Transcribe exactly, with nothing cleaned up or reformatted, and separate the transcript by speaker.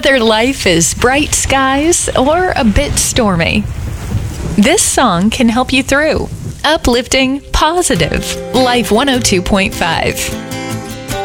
Speaker 1: Whether life is bright skies or a bit stormy, this song can help you through. Uplifting, positive. Life one oh two point five.